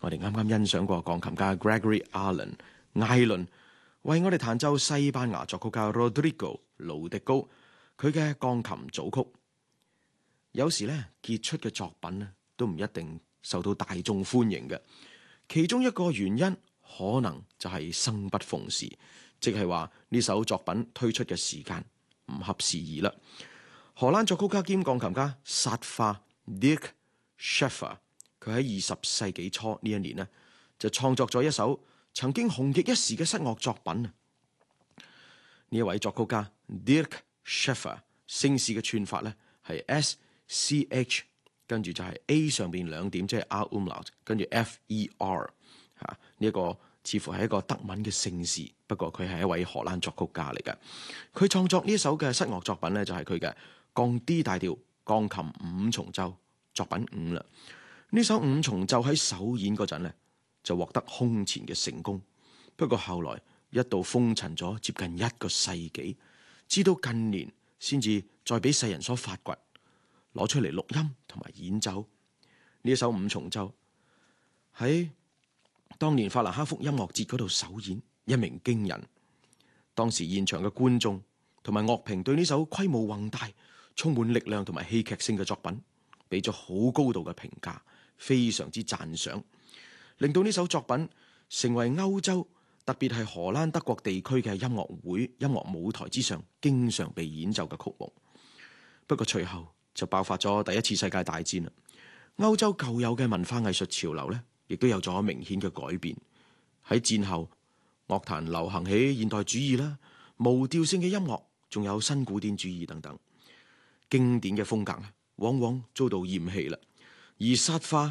我哋啱啱欣賞過鋼琴家 Gregory Alan 艾倫為我哋彈奏西班牙作曲家 Rodrigo 盧迪高佢嘅鋼琴組曲。有時咧傑出嘅作品咧都唔一定受到大眾歡迎嘅，其中一個原因可能就係生不逢時，即係話呢首作品推出嘅時間唔合時宜啦。荷蘭作曲家兼鋼琴家薩化 Dirk Scheffer， 佢喺20世紀初呢一年呢，就創作咗一首曾經紅極一時嘅室樂作品。呢一位作曲家 Dirk Scheffer 姓氏嘅串法咧係 SCH， 跟住就係 A 上邊兩點，即係 R umlaut， 跟住 FER。呢一個似乎係一個德文嘅姓氏，不過佢係一位荷蘭作曲家嚟嘅。佢創作呢一首嘅室樂作品咧，就係佢嘅降 D 大調鋼琴五重奏作品5啦。呢首五重奏喺首演嗰陣咧，就獲得空前嘅成功。不過後來一度風塵咗接近1個世紀，直到近年先至再俾世人所發掘，攞出嚟錄音同埋演奏。呢一首五重奏喺當年法蘭克福音樂節嗰度首演，一鳴驚人。當時現場嘅觀眾同埋樂評對呢首規模宏大、充滿力量同埋戲劇性嘅作品俾咗好高度嘅評價，非常之讚賞，令到呢首作品成為歐洲特別係荷蘭德國地區嘅音樂會、音樂舞台之上經常被演奏嘅曲目。不過隨後就爆發咗第一次世界大戰啦，歐洲舊有嘅文化藝術潮流呢，亦都有咗明顯嘅改變。喺戰後，樂壇流行起現代主義啦、無調性嘅音樂，仲有新古典主義等等，經典嘅風格往往遭到厭棄啦。而薩化